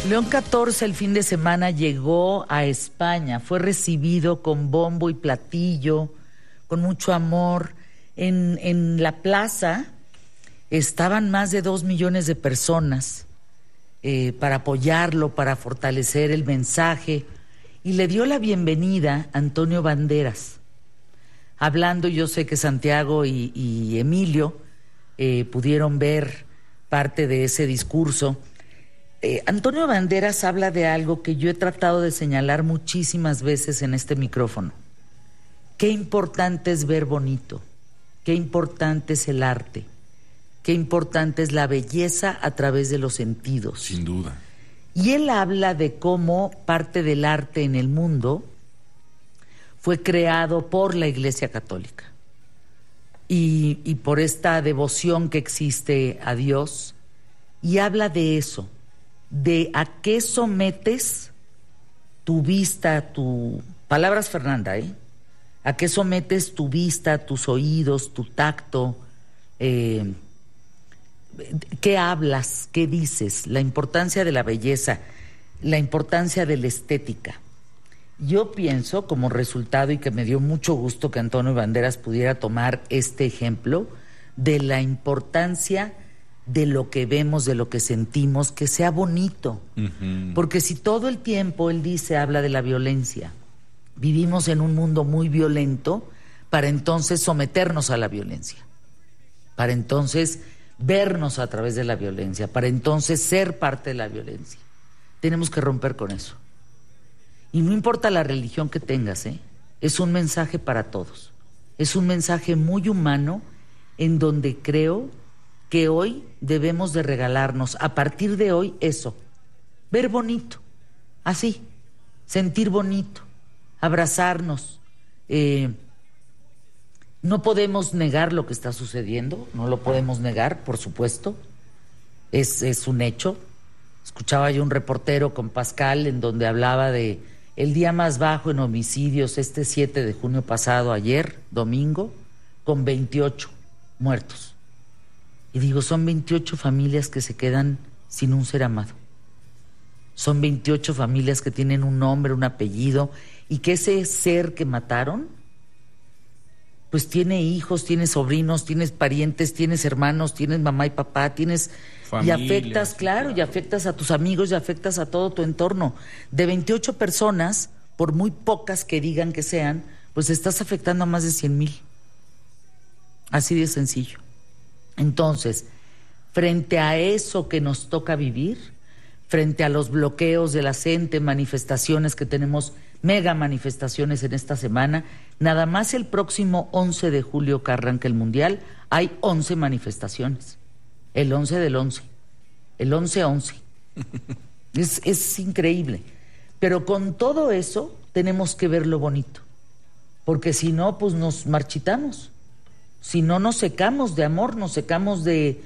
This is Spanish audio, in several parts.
León XIV el fin de semana llegó a España, fue recibido con bombo y platillo, con mucho amor. En la plaza estaban más de 2 millones de personas para apoyarlo, para fortalecer el mensaje, y le dio la bienvenida Antonio Banderas. Hablando, yo sé que Santiago y Emilio pudieron ver parte de ese discurso. Antonio Banderas habla de algo que yo he tratado de señalar muchísimas veces en este micrófono. Qué importante es ver bonito, qué importante es el arte, qué importante es la belleza a través de los sentidos. Sin duda. Y él habla de cómo parte del arte en el mundo fue creado por la Iglesia Católica. Y por esta devoción que existe a Dios. Y habla de eso, de a qué sometes tu vista, palabras Fernanda, a qué sometes tu vista, tus oídos, tu tacto, qué hablas, qué dices, la importancia de la belleza, la importancia de la estética. Yo pienso, como resultado, y que me dio mucho gusto que Antonio Banderas pudiera tomar este ejemplo, de la importancia de lo que vemos, de lo que sentimos, que sea bonito. Uh-huh. Porque si todo el tiempo, él dice, habla de la violencia, vivimos en un mundo muy violento, para entonces someternos a la violencia, para entonces vernos a través de la violencia, para entonces ser parte de la violencia. Tenemos que romper con eso. Y no importa la religión que tengas, es un mensaje para todos. Es un mensaje muy humano en donde creo que hoy debemos de regalarnos, a partir de hoy, eso. Ver bonito, así, sentir bonito, abrazarnos. No podemos negar lo que está sucediendo, no lo podemos negar, por supuesto. Es un hecho. Escuchaba yo un reportero con Pascal en donde hablaba de el día más bajo en homicidios, este 7 de junio pasado, ayer, domingo, con 28 muertos. Y digo, son 28 familias que se quedan sin un ser amado. Son 28 familias que tienen un nombre, un apellido, y que ese ser que mataron, pues tiene hijos, tiene sobrinos, tienes parientes, tienes hermanos, tienes mamá y papá, tienes... Familia, y afectas, claro, y afectas a tus amigos y afectas a todo tu entorno. De 28 personas, por muy pocas que digan que sean, pues estás afectando a más de 100,000. Así de sencillo. Entonces, frente a eso que nos toca vivir, frente a los bloqueos de la gente, manifestaciones que tenemos, mega manifestaciones en esta semana, nada más el próximo 11 de julio que arranca el Mundial, hay 11 manifestaciones. El 11 del 11, el 11-11. Es increíble. Pero con todo eso tenemos que ver lo bonito, porque si no, pues nos marchitamos. Si no, nos secamos de amor, nos secamos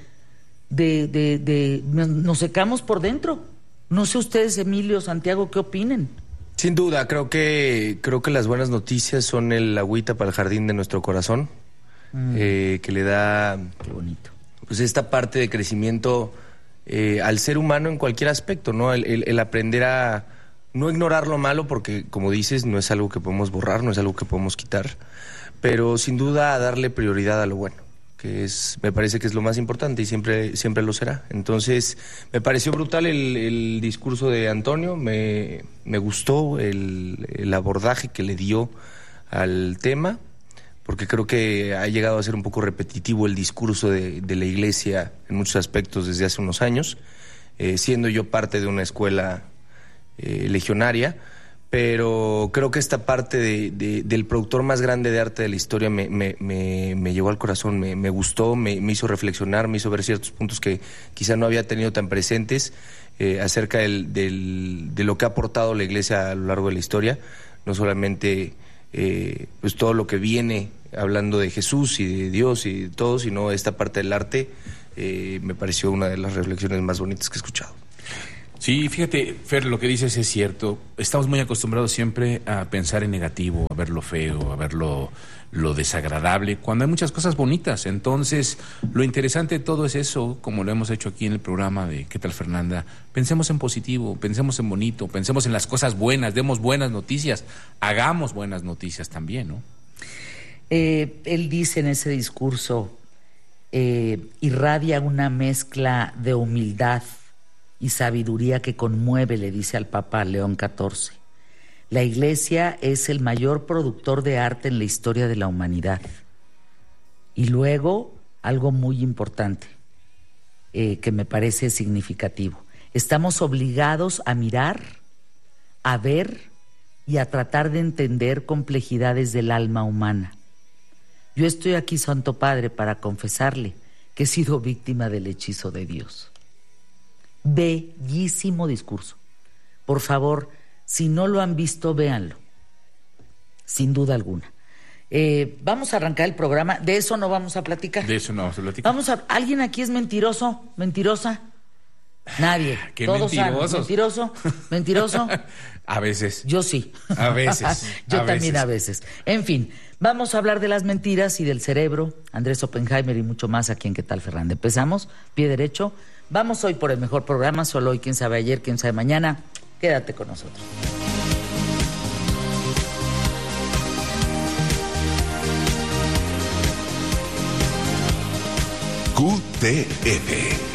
nos secamos por dentro. No sé ustedes, Emilio, Santiago, ¿qué opinen? Sin duda, creo que las buenas noticias son el agüita para el jardín de nuestro corazón, que le da... Qué bonito. Pues esta parte de crecimiento al ser humano en cualquier aspecto, ¿no? El aprender a no ignorar lo malo, porque, como dices, no es algo que podemos borrar, no es algo que podemos quitar, pero sin duda a darle prioridad a lo bueno, que me parece que es lo más importante y siempre lo será. Entonces, me pareció brutal el discurso de Antonio, me gustó el abordaje que le dio al tema, porque creo que ha llegado a ser un poco repetitivo el discurso de la Iglesia en muchos aspectos desde hace unos años, siendo yo parte de una escuela legionaria, pero creo que esta parte del productor más grande de arte de la historia me llegó al corazón, me gustó, me hizo reflexionar, me hizo ver ciertos puntos que quizá no había tenido tan presentes acerca de lo que ha aportado la Iglesia a lo largo de la historia, no solamente... pues todo lo que viene hablando de Jesús y de Dios y de todo, sino esta parte del arte, me pareció una de las reflexiones más bonitas que he escuchado. Sí, fíjate, Fer, lo que dices es cierto. Estamos muy acostumbrados siempre a pensar en negativo, a ver lo feo, a ver lo desagradable, cuando hay muchas cosas bonitas. Entonces, lo interesante de todo es eso, como lo hemos hecho aquí en el programa de ¿Qué tal, Fernanda? Pensemos en positivo, pensemos en bonito, pensemos en las cosas buenas, demos buenas noticias, hagamos buenas noticias también, ¿no? Él dice en ese discurso, irradia una mezcla de humildad y sabiduría que conmueve, le dice al Papa León XIV. La Iglesia es el mayor productor de arte en la historia de la humanidad. Y luego, algo muy importante, que me parece significativo. Estamos obligados a mirar, a ver y a tratar de entender complejidades del alma humana. Yo estoy aquí, Santo Padre, para confesarle que he sido víctima del hechizo de Dios. Bellísimo discurso. Por favor, si no lo han visto, véanlo. Sin duda alguna. Vamos a arrancar el programa. De eso no vamos a platicar. De eso no vamos a platicar. ¿Alguien aquí es mentiroso? ¿Mentirosa? Nadie. Qué Todos mentirosos. ¿Mentiroso? ¿Mentiroso? A veces. Yo sí. A veces. Yo también a veces. En fin, vamos a hablar de las mentiras y del cerebro. Andrés Oppenheimer y mucho más aquí en ¿Qué tal, Fernanda? Empezamos, pie derecho. Vamos hoy por el mejor programa, solo hoy, quién sabe ayer, quién sabe mañana. Quédate con nosotros. QTF